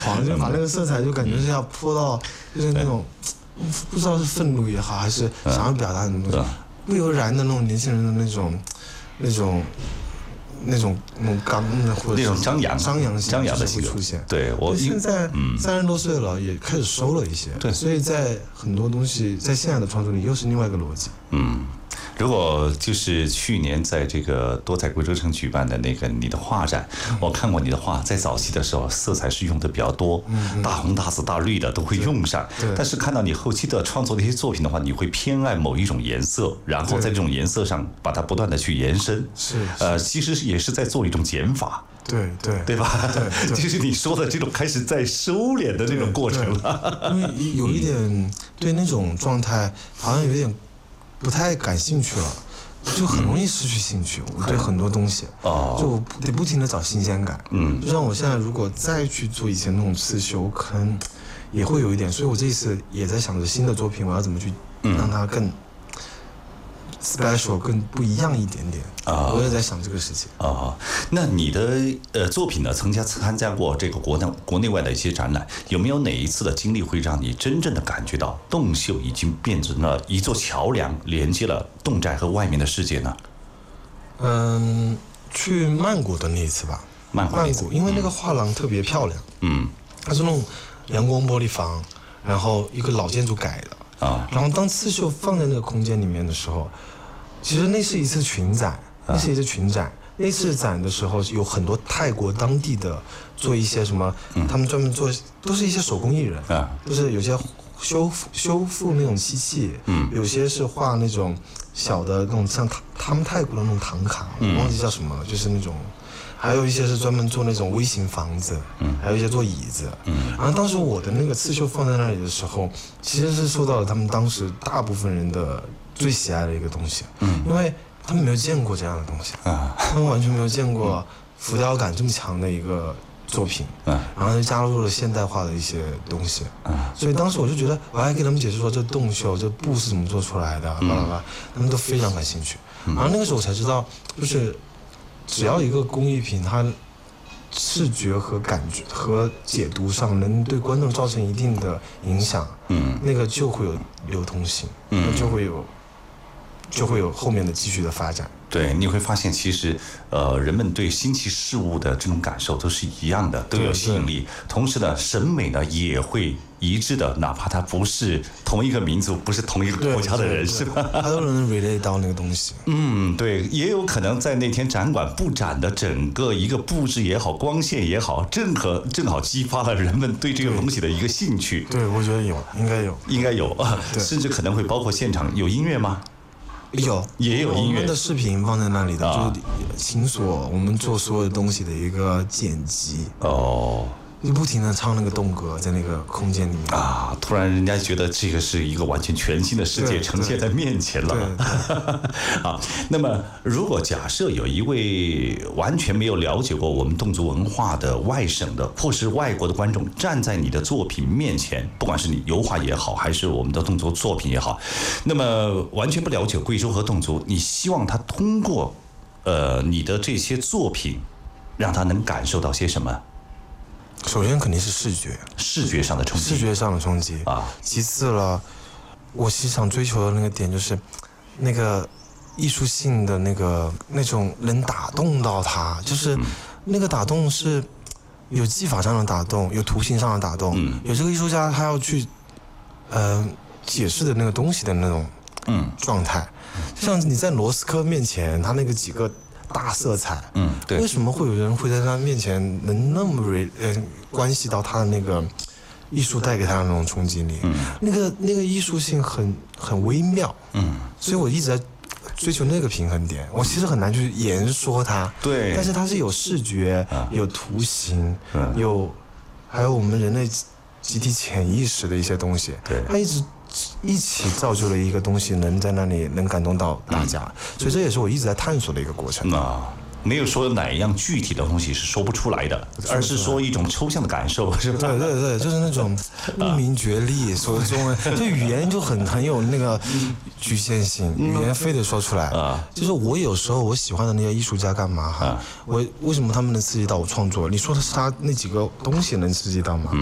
黄，就把那个色彩就感觉是要泼到，就是那种不知道是愤怒也好，还是想要表达什么东西，不由然的那种年轻人的那种刚或者那种张扬的性格会出现。 对，我现在30多岁了，也开始收了一些。 对， 所以在很多东西在现在的创作里又是另外一个逻辑。 如果就是去年在这个多彩贵州城举办的那个你的画展，我看过你的画，在早期的时候色彩是用的比较多，大红大紫大绿的都会用上。但是看到你后期的创作的一些作品的话，你会偏爱某一种颜色，然后在这种颜色上把它不断的去延伸。其实也是在做一种减法。对吧？对，就是你说的这种开始在收敛的这种过程了。 因为有一点对那种状态好像有点不太感兴趣了，就很容易失去兴趣。我对很多东西，就得不停的找新鲜感。就像我现在如果再去做以前那种刺绣，可能也会有一点。所以我这一次也在想着新的作品，我要怎么去让它更special 更不一样一点点我也在想这个事情那你的作品呢，曾经参加过这个国内外的一些展览，有没有哪一次的经历会让你真正的感觉到洞绣已经变成了一座桥梁，连接了侗寨和外面的世界呢？ 去曼谷的那一次吧。曼谷因为那个画廊特别漂亮，它是那种阳光玻璃房，然后一个老建筑改的然后当刺绣放在那个空间里面的时候，其实那是一次群展，那次展的时候有很多泰国当地的做一些什么，他们专门做都是一些手工艺人就是有些修复那种漆器，有些是画那种小的那种像他们泰国的那种唐卡，我忘记叫什么了，就是那种。还有一些是专门做那种微型房子，还有一些做椅子，然后当时我的那个刺绣放在那里的时候，其实是受到了他们当时大部分人的最喜爱的一个东西，因为他们没有见过这样的东西，他们完全没有见过浮雕感这么强的一个作品，然后就加入了现代化的一些东西，所以当时我就觉得，我还给他们解释说这洞绣这布是怎么做出来的，他们都非常感兴趣，然后那个时候我才知道，就是只要一个工艺品，它视觉和感觉和解读上能对观众造成一定的影响，那个就会有流通性，就会有后面的继续的发展。 对，你会发现其实人们对新奇事物的这种感受都是一样的，都有吸引力。同时呢，审美呢也会一致的，哪怕他不是同一个民族，不是同一个国家的人，是吧？ 他都能 relate 到那个东西。 对，也有可能在那天展馆布展的整个一个布置也好，光线也好，正好激发了人们对这个东西的一个兴趣。 对，我觉得应该有啊，甚至可能会包括现场有音乐吗？也有音乐， 我们的视频放在那里的，就是秦所我们做所有东西的一个剪辑就不停的唱那个动歌在那个空间里面突然人家觉得这个是一个完全全新的世界呈现在面前了。那么如果假设有一位完全没有了解过我们侗族文化的外省的或是外国的观众站在你的作品面前，不管是你油画也好，还是我们的侗族作品也好，那么完全不了解贵州和侗族，你希望他通过你的这些作品让他能感受到些什么？ 首先肯定是视觉上的冲击其次了，我其实想追求的那个点就是那个艺术性的那种能打动到他，就是那个打动是有技法上的打动，有图形上的打动，有这个艺术家他要去解释的那个东西的那种状态，像你在罗斯科面前他那个几个大色彩，对，为什么会有人会在他面前能那么关系到他的那个艺术带给他的那种冲击力？那个艺术性很微妙，所以我一直在追求那个平衡点。我其实很难去言说它，对，但是它是有视觉、有图形、还有我们人类集体潜意识的一些东西，对，它一起造就了一个东西，能在那里能感动到大家，所以这也是我一直在探索的一个过程没有说哪一样具体的东西是说不出来的，而是说一种抽象的感受，是吧？ 对对对，就是那种不明觉厉，说中文，就语言就很有那个局限性，语言非得说出来啊。就是我有时候我喜欢的那些艺术家干嘛哈？我为什么他们能刺激到我创作？你说的是他那几个东西能刺激到吗？